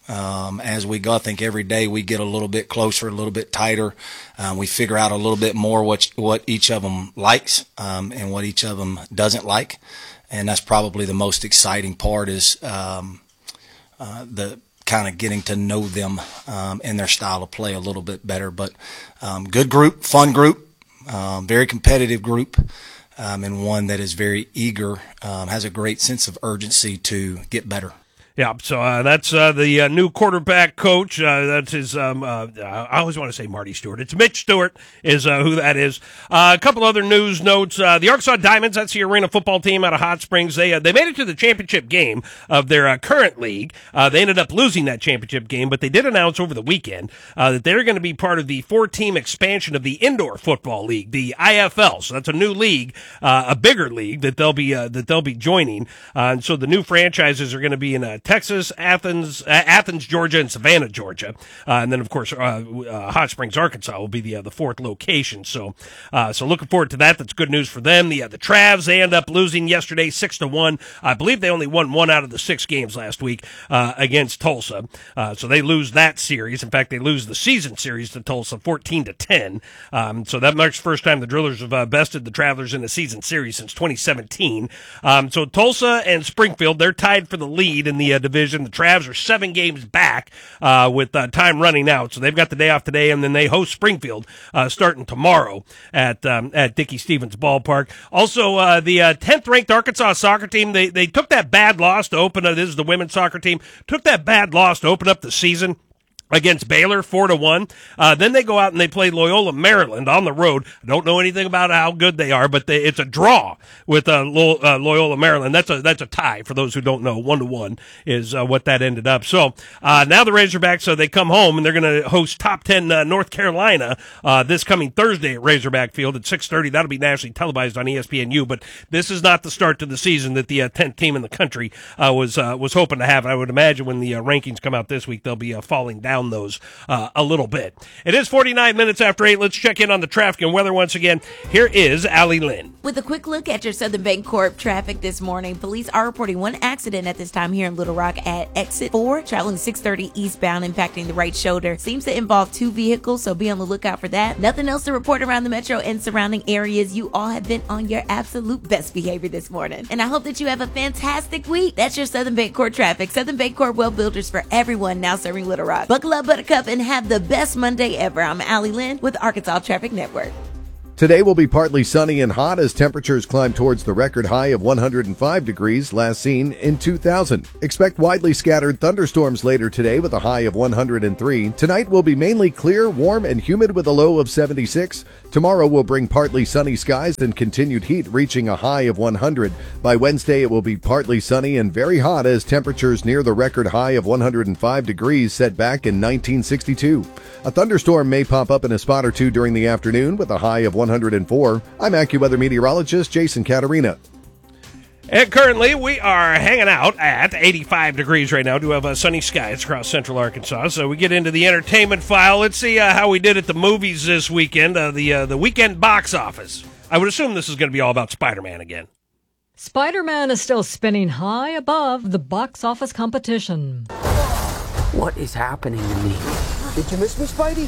As we go, I think every day we get a little bit closer, a little bit tighter. We figure out a little bit more what each of them likes and what each of them doesn't like. And that's probably the most exciting part is the kind of getting to know them and their style of play a little bit better. But good group, fun group, very competitive group, and one that is very eager, has a great sense of urgency to get better. Yeah, so that's the new quarterback coach. That's his. I always want to say Marty Stewart. It's Mitch Stewart is who that is. A couple other news notes. The Arkansas Diamonds, that's the arena football team out of Hot Springs. They made it to the championship game of their current league. They ended up losing that championship game, but they did announce over the weekend that they're going to be part of the 4-team expansion of the Indoor Football League, the IFL. So that's a new league, a bigger league that they'll be joining. And so the new franchises are going to be in Texas, Athens, Georgia, and Savannah, Georgia, and then of course Hot Springs, Arkansas will be the fourth location. So looking forward to that. That's good news for them. The Travs, they end up losing yesterday 6-1. I believe they only won 1 out of the 6 games last week against Tulsa. So they lose that series. In fact, they lose the season series to Tulsa 14-10. So that marks the first time the Drillers have bested the Travelers in a season series since 2017. So Tulsa and Springfield, they're tied for the lead in the division. The Travs are 7 games back with time running out, so they've got the day off today, and then they host Springfield starting tomorrow at Dickey Stevens Ballpark. Also, the 10th ranked Arkansas soccer team, they took that bad loss to open up. This is the women's soccer team. Took that bad loss to open up the season against Baylor, 4-1. Then they go out and they play Loyola, Maryland on the road. I don't know anything about how good they are, but it's a draw with Loyola, Maryland. That's a tie for those who don't know. 1-1 is what that ended up. So now the Razorbacks, they come home and they're going to host top 10 North Carolina this coming Thursday at Razorback Field at 6:30. That'll be nationally televised on ESPNU. But this is not the start to the season that the 10th team in the country was hoping to have. I would imagine when the rankings come out this week, they'll be falling down down those a little bit. It is 49 minutes after 8. Let's check in on the traffic and weather once again. Here is Allie Lynn. With a quick look at your Southern Bancorp traffic this morning, police are reporting one accident at this time here in Little Rock at exit 4, traveling 630 eastbound, impacting the right shoulder. Seems to involve 2 vehicles, so be on the lookout for that. Nothing else to report around the metro and surrounding areas. You all have been on your absolute best behavior this morning, and I hope that you have a fantastic week. That's your Southern Bancorp traffic. Southern Bancorp, well builders for everyone, now serving Little Rock. Buckle up, Buttercup, and have the best Monday ever. I'm Allie Lynn with Arkansas Traffic Network. Today will be partly sunny and hot as temperatures climb towards the record high of 105 degrees last seen in 2000. Expect widely scattered thunderstorms later today with a high of 103. Tonight will be mainly clear, warm, and humid with a low of 76. Tomorrow will bring partly sunny skies and continued heat reaching a high of 100. By Wednesday it will be partly sunny and very hot as temperatures near the record high of 105 degrees set back in 1962. A thunderstorm may pop up in a spot or two during the afternoon with a high of 104. I'm AccuWeather meteorologist Jason Caterina. And currently, we are hanging out at 85 degrees right now. Do have sunny skies across central Arkansas. So we get into the entertainment file. Let's see how we did at the movies this weekend, the weekend box office. I would assume this is going to be all about Spider-Man again. Spider-Man is still spinning high above the box office competition. What is happening to me? Did you miss me, Spidey?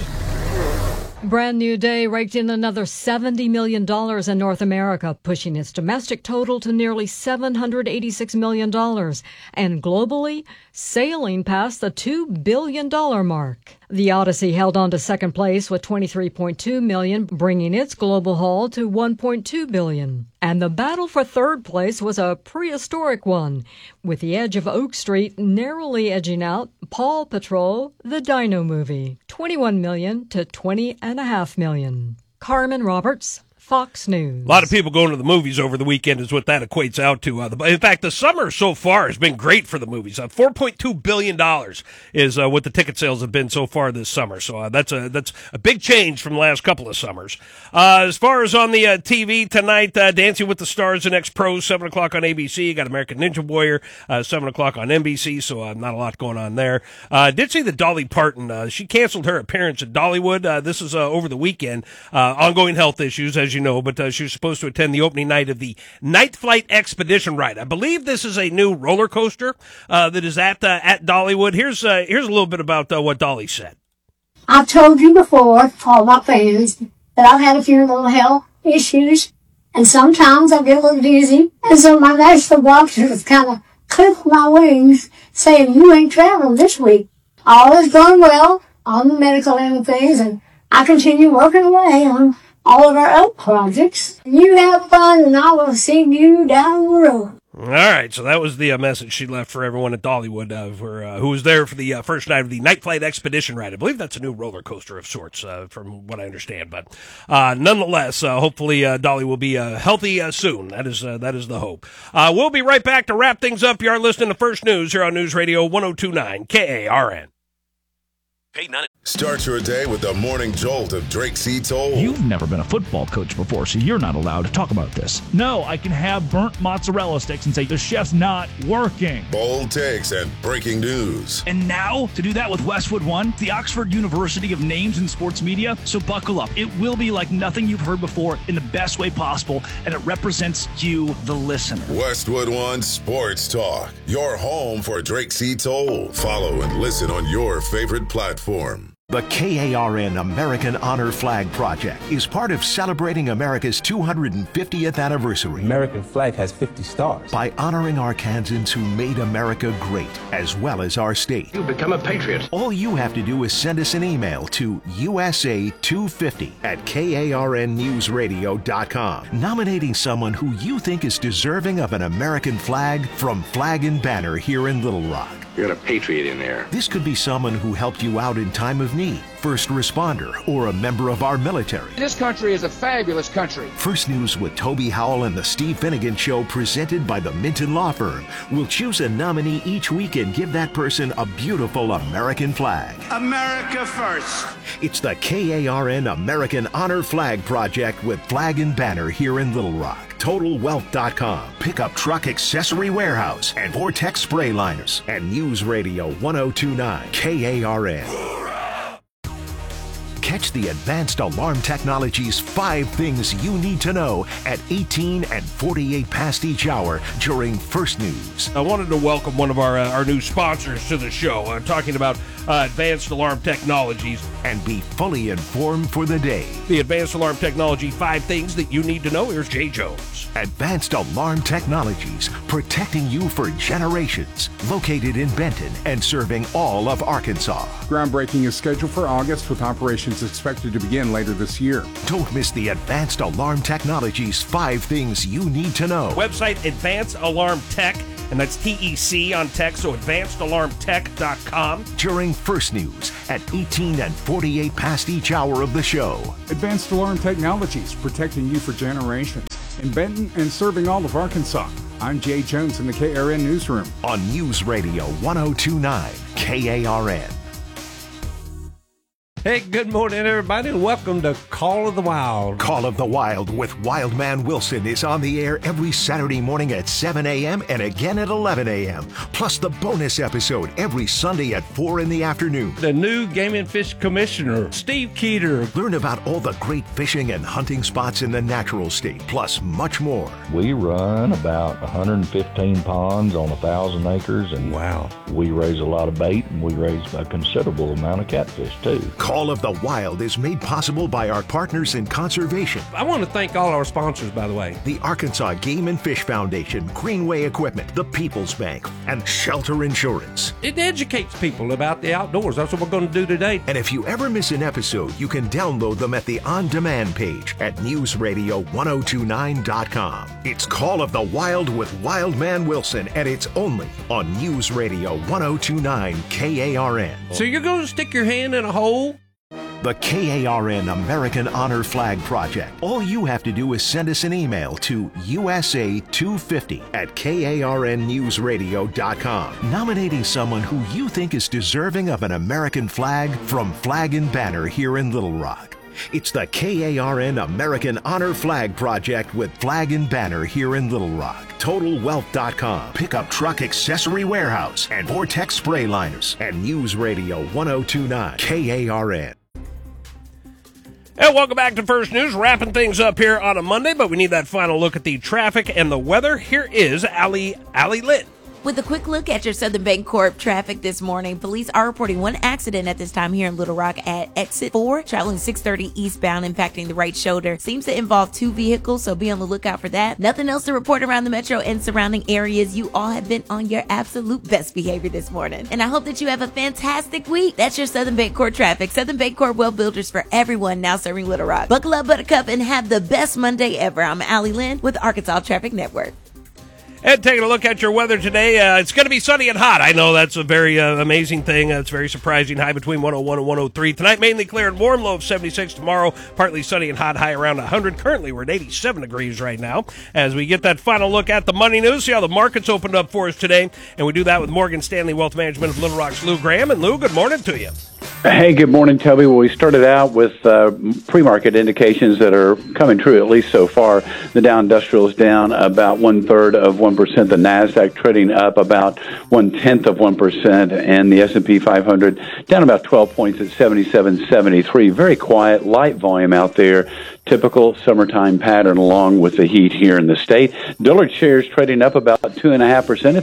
Brand New Day raked in another $70 million in North America, pushing its domestic total to nearly $786 million, and globally, sailing past the $2 billion mark. The Odyssey held on to second place with $23.2 million, bringing its global haul to $1.2 billion. And the battle for third place was a prehistoric one, with The Edge of Oak Street narrowly edging out Paw Patrol, the Dino Movie, $21 million to $20.5 million. Carmen Roberts, Fox News. A lot of people going to the movies over the weekend is what that equates out to. In fact, the summer so far has been great for the movies. $4.2 billion is what the ticket sales have been so far this summer. So that's a big change from the last couple of summers. As far as on the TV tonight, Dancing with the Stars, the next Pros, 7 o'clock on ABC. You got American Ninja Warrior, 7 o'clock on NBC, so not a lot going on there. Did see that Dolly Parton, she canceled her appearance at Dollywood. This is over the weekend. Ongoing health issues, as you know, but she was supposed to attend the opening night of the Night Flight Expedition ride. I believe this is a new roller coaster that is at Dollywood. Here's a little bit about what Dolly said. I've told you before, all my fans, that I've had a few little health issues, and sometimes I get a little dizzy, and so my national doctors kind of clipped my wings, saying, you ain't traveling this week. All is going well on the medical end of things, and I continue working away on all of our other projects. You have fun, and I will see you down the road. All right, so that was the message she left for everyone at Dollywood, who was there for the first night of the Night Flight Expedition ride. I believe that's a new roller coaster of sorts, from what I understand. But nonetheless, hopefully Dolly will be healthy soon. That is the hope. We'll be right back to wrap things up. You are listening to First News here on News Radio 102.9 KARN. Start your day with the morning jolt of Drake C. Toll. You've never been a football coach before, so you're not allowed to talk about this. No, I can have burnt mozzarella sticks and say the chef's not working. Bold takes and breaking news. And now, to do that with Westwood One, the Oxford University of Names in Sports Media. So buckle up. It will be like nothing you've heard before in the best way possible, and it represents you, the listener. Westwood One Sports Talk, your home for Drake C. Toll. Follow and listen on your favorite platform. The KARN American Honor Flag Project is part of celebrating America's 250th anniversary. American flag has 50 stars. By honoring Arkansans who made America great, as well as our state. You become a patriot. All you have to do is send us an email to USA250@KARNnewsradio.com, nominating someone who you think is deserving of an American flag from Flag and Banner here in Little Rock. You got a patriot in there. This could be someone who helped you out in time of need, first responder, or a member of our military. This country is a fabulous country. First News with Toby Howell and the Steve Finnegan Show, presented by the Minton Law Firm, will choose a nominee each week and give that person a beautiful American flag. America first. It's the KARN American Honor Flag Project with Flag and Banner here in Little Rock. TotalWealth.com, Pickup Truck Accessory Warehouse, and Vortex Spray Liners, and News Radio 1029 KARN. Catch the Advanced Alarm Technology's 5 things you need to know at 18 and 48 past each hour during First News. I wanted to welcome one of our new sponsors to the show, talking about Advanced Alarm Technologies. And be fully informed for the day. The Advanced Alarm Technology 5 things that you need to know. Here's Jay Jones. Advanced Alarm Technologies, protecting you for generations. Located in Benton and serving all of Arkansas. Groundbreaking is scheduled for August, with operations expected to begin later this year. Don't miss the Advanced Alarm Technologies 5 things you need to know. Website Advanced Alarm Tech, and that's TEC on tech, so advancedalarmtech.com. During First News at 18 and 48 past each hour of the show. Advanced Alarm Technologies, protecting you for generations. In Benton and serving all of Arkansas. I'm Jay Jones in the KRN Newsroom. On News Radio 1029 KARN. Hey, good morning, everybody, and welcome to Call of the Wild. Call of the Wild with Wildman Wilson is on the air every Saturday morning at 7 a.m. and again at 11 a.m. Plus the bonus episode every Sunday at 4 in the afternoon. The new Game and Fish Commissioner, Steve Keeter. Learn about all the great fishing and hunting spots in the natural state, plus much more. We run about 115 ponds on 1,000 acres, and wow, we raise a lot of bait, and we raise a considerable amount of catfish, too. Call of the Wild is made possible by our partners in conservation. I want to thank all our sponsors, by the way. The Arkansas Game and Fish Foundation, Greenway Equipment, the People's Bank, and Shelter Insurance. It educates people about the outdoors. That's what we're going to do today. And if you ever miss an episode, you can download them at the on-demand page at newsradio1029.com. It's Call of the Wild with Wildman Wilson, and it's only on News Radio 1029 KARN. So you're going to stick your hand in a hole? The KARN American Honor Flag Project. All you have to do is send us an email to USA250@KARNnewsradio.com, nominating someone who you think is deserving of an American flag from Flag and Banner here in Little Rock. It's the KARN American Honor Flag Project with Flag and Banner here in Little Rock. TotalWealth.com, Pickup Truck Accessory Warehouse, and Vortex Spray Liners, and News Radio 1029 KARN. And welcome back to First News, wrapping things up here on a Monday, but we need that final look at the traffic and the weather. Here is Allie Litt. With a quick look at your Southern Bancorp traffic this morning, police are reporting one accident at this time here in Little Rock at exit 4, traveling 630 eastbound, impacting the right shoulder. Seems to involve 2 vehicles, so be on the lookout for that. Nothing else to report around the metro and surrounding areas. You all have been on your absolute best behavior this morning. And I hope that you have a fantastic week. That's your Southern Bancorp traffic. Southern Bancorp Well Builders for everyone, now serving Little Rock. Buckle up, Buttercup, and have the best Monday ever. I'm Allie Lynn with Arkansas Traffic Network. And taking a look at your weather today, it's going to be sunny and hot. I know that's a very amazing thing. It's very surprising. High between 101 and 103. Tonight, mainly clear and warm, low of 76. Tomorrow, partly sunny and hot, high around 100. Currently, we're at 87 degrees right now. As we get that final look at the money news, see how the markets opened up for us today. And we do that with Morgan Stanley Wealth Management of Little Rock's Lou Graham. And Lou, good morning to you. Hey, good morning, Toby. Well, we started out with pre-market indications that are coming true, at least so far. The Dow Industrial is down about 1/3%. The NASDAQ trading up about 1/10%. And the S&P 500 down about 12 points at 77.73. Very quiet, light volume out there. Typical summertime pattern along with the heat here in the state. Dillard shares trading up about 2.5% at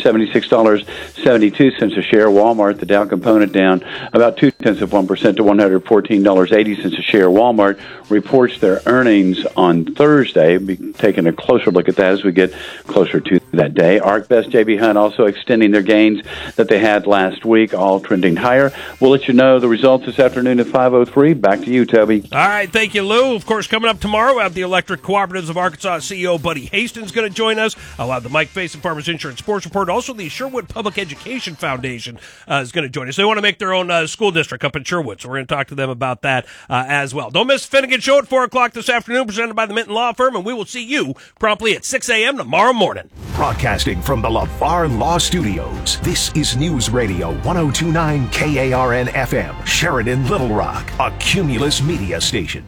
$576.72 a share. Walmart, the Dow component, down about 0.2% to $114.80 a share. Walmart reports their earnings on Thursday. We'll be taking a closer look at that as we get closer to that day. ArcBest, JB Hunt also extending their gains that they had last week, all trending higher. We'll let you know the results this afternoon at 5:03. Back to you, Toby. All right, thank you, Lou. course, coming up tomorrow, we have the Electric Cooperatives of Arkansas CEO Buddy Hastings going to join us. I'll have the Mike Faison Farmers Insurance Sports Report. Also, the Sherwood Public Education Foundation is going to join us. They want to make their own school district up in Sherwood, so we're going to talk to them about that as well. Don't miss Finnegan Show at 4 o'clock this afternoon, presented by the Minton Law Firm, and we will see you promptly at 6 a.m. tomorrow morning. Broadcasting from the LaVar Law Studios, this is News Radio 102.9 KARN-FM, Sheridan, Little Rock, a Cumulus media station.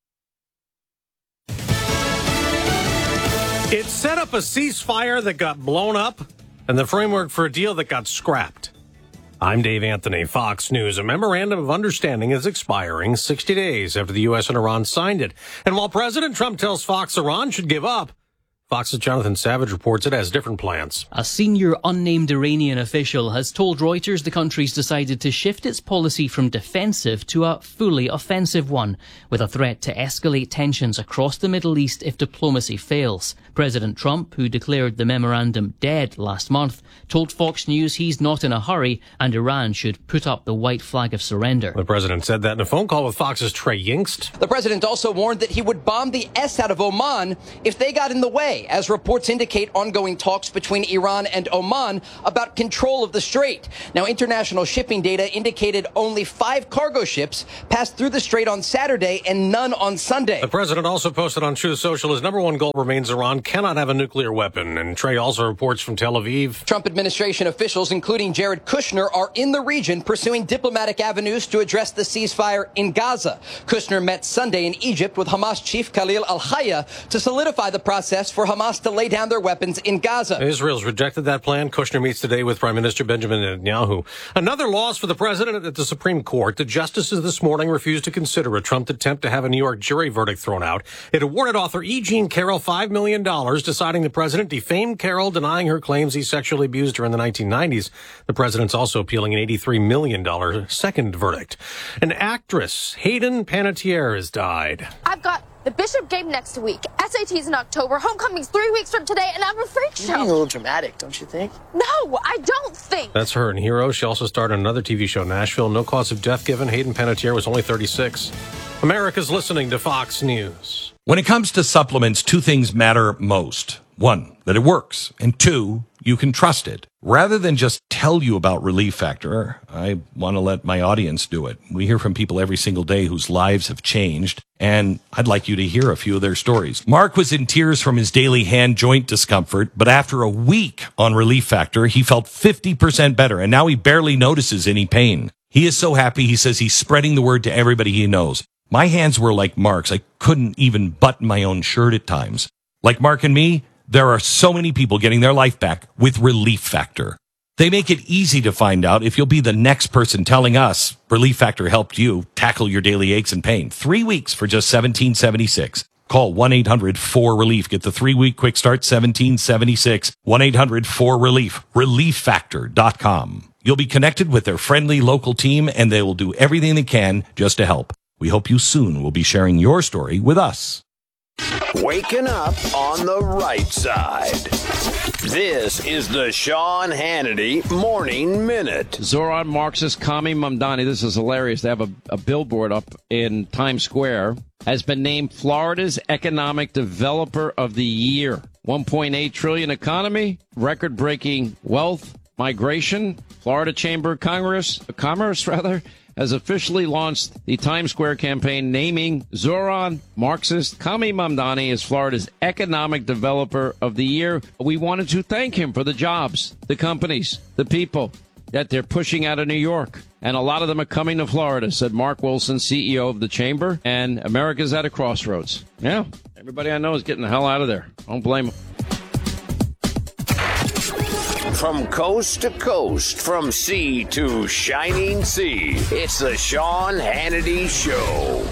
It set up a ceasefire that got blown up and the framework for a deal that got scrapped. I'm Dave Anthony, Fox News. A memorandum of understanding is expiring 60 days after the U.S. and Iran signed it. And while President Trump tells Fox Iran should give up, Fox's Jonathan Savage reports it has different plans. A senior unnamed Iranian official has told Reuters the country's decided to shift its policy from defensive to a fully offensive one, with a threat to escalate tensions across the Middle East if diplomacy fails. President Trump, who declared the memorandum dead last month, told Fox News he's not in a hurry and Iran should put up the white flag of surrender. The president said that in a phone call with Fox's Trey Yingst. The president also warned that he would bomb the S out of Oman if they got in the way, as reports indicate ongoing talks between Iran and Oman about control of the strait. Now, international shipping data indicated only 5 cargo ships passed through the strait on Saturday and none on Sunday. The president also posted on Truth Social his number one goal remains Iran cannot have a nuclear weapon. And Trey also reports from Tel Aviv. Trump administration officials, including Jared Kushner, are in the region pursuing diplomatic avenues to address the ceasefire in Gaza. Kushner met Sunday in Egypt with Hamas chief Khalil al-Hayya to solidify the process for Hamas to lay down their weapons in Gaza. Israel's rejected that plan. Kushner meets today with Prime Minister Benjamin Netanyahu. Another loss for the president at the Supreme Court. The justices this morning refused to consider a Trump attempt to have a New York jury verdict thrown out. It awarded author E. Jean Carroll $5 million, deciding the president defamed Carroll, denying her claims he sexually abused her in the 1990s. The president's also appealing an $83 million second verdict. An actress, Hayden Panettiere, has died. I've got the Bishop game next week, SATs in October, homecoming's 3 weeks from today, and I'm a freak show. You're being a little dramatic, don't you think? No, I don't think. That's her in Hero. She also starred in another TV show, Nashville. No cause of death given. Hayden Panettiere was only 36. America's listening to Fox News. When it comes to supplements, 2 things matter most. 1, that it works, and 2, you can trust it. Rather than just tell you about Relief Factor, I want to let my audience do it. We hear from people every single day whose lives have changed, and I'd like you to hear a few of their stories. Mark was in tears from his daily hand joint discomfort, but after a week on Relief Factor, he felt 50% better, and now he barely notices any pain. He is so happy, he says he's spreading the word to everybody he knows. My hands were like Mark's. I couldn't even button my own shirt at times. Like Mark and me, there are so many people getting their life back with Relief Factor. They make it easy to find out if you'll be the next person telling us Relief Factor helped you tackle your daily aches and pain. 3 weeks for just $17.76. Call 1-800-4RELIEF. Get the 3-week quick start, $17.76. 1-800-4RELIEF. ReliefFactor.com. You'll be connected with their friendly local team, and they will do everything they can just to help. We hope you soon will be sharing your story with us. Waking up on the right side. This is the Sean Hannity Morning Minute. Zoran Marxist Kami Mamdani, this is hilarious. They have a billboard up in Times Square, has been named Florida's Economic Developer of the Year. $1.8 trillion economy, record-breaking wealth, migration. Florida Chamber of Commerce, has officially launched the Times Square campaign naming Zoran Marxist Kami Mamdani as Florida's Economic Developer of the Year. We wanted to thank him for the jobs, the companies, the people that they're pushing out of New York. And a lot of them are coming to Florida, said Mark Wilson, CEO of the Chamber. And America's at a crossroads. Yeah, everybody I know is getting the hell out of there. Don't blame them. From coast to coast, from sea to shining sea, it's the Sean Hannity Show.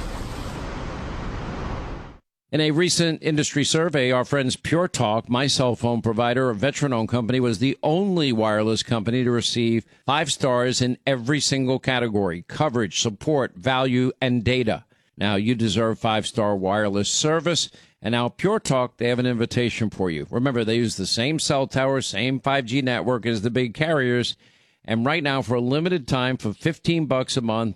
In a recent industry survey, our friends Pure Talk, my cell phone provider, a veteran-owned company, was the only wireless company to receive 5 stars in every single category: coverage, support, value, and data. Now, you deserve 5-star wireless service. And now Pure Talk, they have an invitation for you. Remember, they use the same cell tower, same 5G network as the big carriers. And right now, for a limited time, for $15 a month,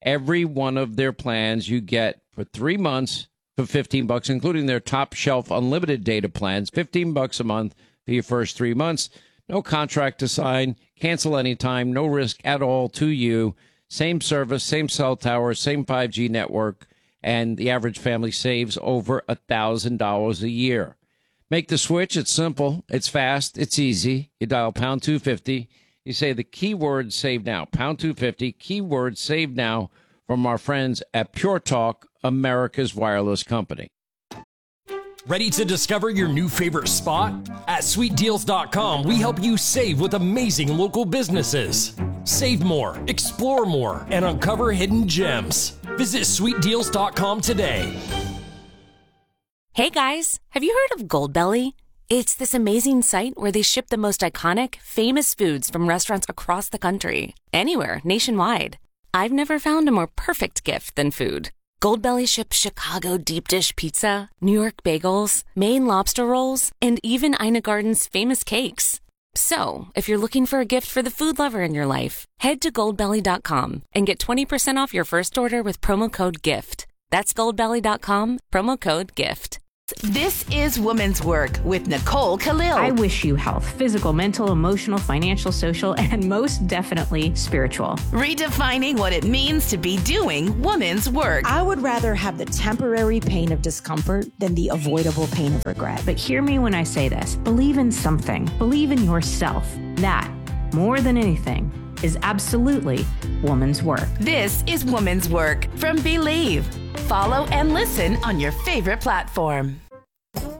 Every one of their plans you get for 3 months for $15, including their top shelf unlimited data plans, $15 a month for your first 3 months. No contract to sign, cancel anytime, no risk at all to you. Same service, same cell tower, same 5G network, and the average family saves over $1,000 a year. Make the switch. It's simple. It's fast. It's easy. You dial pound 250. You say the keyword save now, pound 250, keyword save now from our friends at Pure Talk, America's wireless company. Ready to discover your new favorite spot? At sweetdeals.com, we help you save with amazing local businesses. Save more, explore more, and uncover hidden gems. Visit sweetdeals.com today. Hey guys, have you heard of Goldbelly? It's this amazing site where they ship the most iconic, famous foods from restaurants across the country, anywhere, nationwide. I've never found a more perfect gift than food. Goldbelly ships Chicago deep dish pizza, New York bagels, Maine lobster rolls, and even Ina Garden's famous cakes. So, if you're looking for a gift for the food lover in your life, head to goldbelly.com and get 20% off your first order with promo code GIFT. That's goldbelly.com, promo code GIFT. This is Woman's Work with Nicole Khalil. I wish you health, physical, mental, emotional, financial, social, and most definitely spiritual. Redefining what it means to be doing woman's work. I would rather have the temporary pain of discomfort than the avoidable pain of regret. But hear me when I say this. Believe in something. Believe in yourself. That, more than anything, is absolutely woman's work. This is Woman's Work from Believe. Follow and listen on your favorite platform.